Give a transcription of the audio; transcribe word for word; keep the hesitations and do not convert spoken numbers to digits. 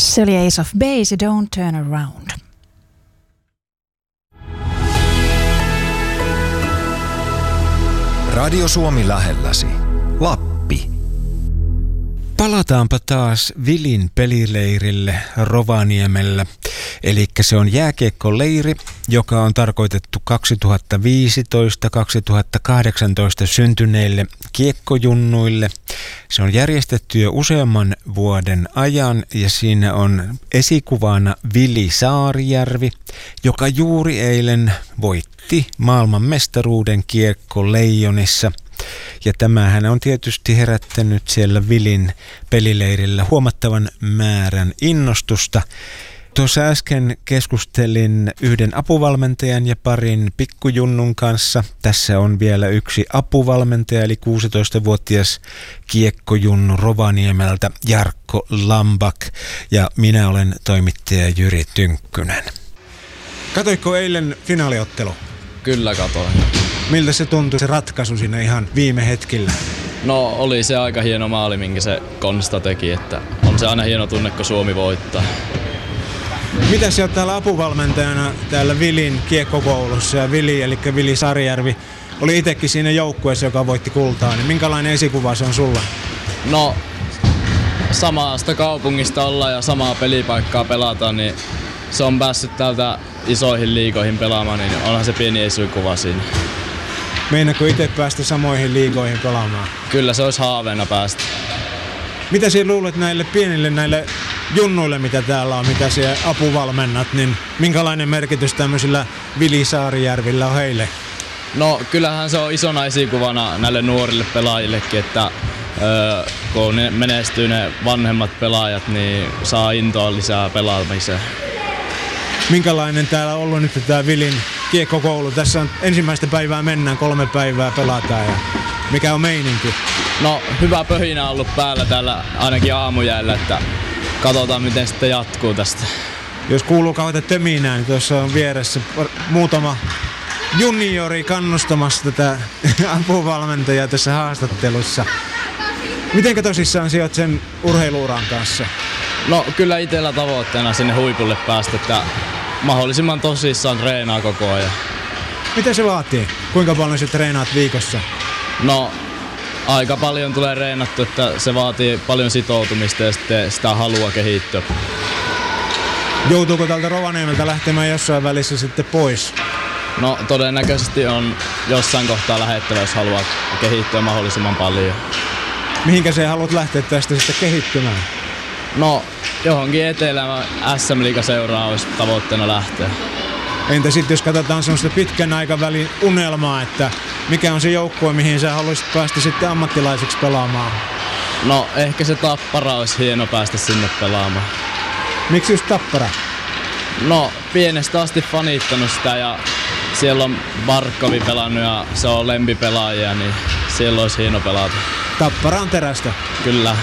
Se oli Ace of Base, Don't Turn Around. Radio Suomi lähelläsi. Lappi. Palataanpa taas Vilin pelileirille Rovaniemellä. Eli se on jääkiekkoleiri, joka on tarkoitettu kaksituhattaviisitoista kaksituhattakahdeksantoista syntyneille kiekkojunnuille. Se on järjestetty jo useamman vuoden ajan ja siinä on esikuvana Vili Saarijärvi, joka juuri eilen voitti maailman mestaruuden kiekkoleijonissa. Ja tämähän on tietysti herättänyt siellä Vilin pelileirillä huomattavan määrän innostusta. Tuossa äsken keskustelin yhden apuvalmentajan ja parin pikkujunnun kanssa. Tässä on vielä yksi apuvalmentaja, eli kuusitoistavuotias kiekkojunnu Rovaniemeltä, Jarkko Lambak. Ja minä olen toimittaja Jyri Tynkkynen. Katoitko eilen finaaliottelu? Kyllä katoin. Miltä se tuntui se ratkaisu sinne ihan viime hetkillä? No oli se aika hieno maali, minkä se Konsta teki, että on se aina hieno tunne, kun Suomi voittaa. Mitä sä oot täällä apuvalmentajana täällä Vilin kiekkokoulussa ja Vili, eli Vili Saarijärvi, oli itsekin siinä joukkueessa, joka voitti kultaa, niin minkälainen esikuva se on sulla? No samasta kaupungista olla ja samaa pelipaikkaa pelata, niin se on päässyt täältä isoihin liigoihin pelaamaan, niin onhan se pieni esikuva siinä. Meinaatko itse päästä samoihin liigoihin pelaamaan? Kyllä se olisi haaveena päästä. Mitä sinä luulet näille pienille näille junnuille, mitä täällä on, mitä sinä apuvalmennat, niin minkälainen merkitys tämmöisillä Vili Saarijärvillä on heille? No kyllähän se on isona esikuvana näille nuorille pelaajillekin, että öö, kun ne menestyy ne vanhemmat pelaajat, niin saa intoa lisää pelaamiseen. Minkälainen täällä on ollut nyt tämä Vilin kiekkokoulu? Tässä on ensimmäistä päivää mennään, kolme päivää pelataan ja mikä on meininki? No hyvä pöhinä on ollut päällä täällä ainakin aamujäällä, että katsotaan miten sitten jatkuu tästä. Jos kuuluu kauheita töminää, niin tuossa on vieressä muutama juniori kannustamassa tätä apuvalmentajaa tässä haastattelussa. Mitenkä tosissaan sinä olet sen urheiluuran kanssa? No kyllä itsellä tavoitteena sinne huipulle päästä, että mahdollisimman tosissaan treenaa koko ajan. Mitä se vaatii? Kuinka paljon sä treenaat viikossa? No aika paljon tulee treenattu, että se vaatii paljon sitoutumista ja sitten sitä halua kehittyä. Joutuuko tältä Rovaniemeltä lähtemään jossain välissä sitten pois? No todennäköisesti on jossain kohtaa lähettävä, jos haluat kehittyä mahdollisimman paljon. Mihinkä sä haluat lähteä tästä sitten kehittymään? No johonkin etelään S M-liigaseuraa olisi tavoitteena lähteä. Entä sitten jos katsotaan semmoista pitkän aikavälin unelmaa, että mikä on se joukkue, mihin sä haluaisit päästä sitten ammattilaiseksi pelaamaan? No ehkä se Tappara olisi hieno päästä sinne pelaamaan. Miksi just Tappara? No pienestä asti fanittanut sitä ja siellä on Barkovi pelannut ja se on lempipelaaja, niin siellä olisi hieno pelata. Tappara on terästä. Kyllä.